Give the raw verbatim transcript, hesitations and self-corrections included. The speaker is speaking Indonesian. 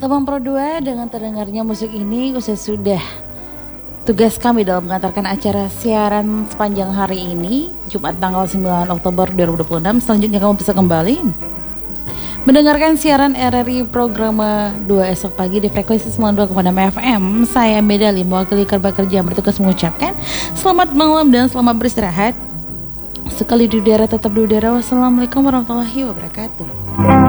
Kemang Pro dua dengan terdengarnya musik ini usai sudah tugas kami dalam mengantarkan acara siaran sepanjang hari ini Jumat tanggal sembilan Oktober dua ribu dua puluh enam. Selanjutnya kamu bisa kembali mendengarkan siaran R R I program dua esok pagi di frekuensi sembilan puluh dua koma enam F M. Saya Medali mewakili kerba kerja bertugas mengucapkan selamat malam dan selamat beristirahat. Sekali di udara tetap di udara. Wassalamualaikum warahmatullahi wabarakatuh.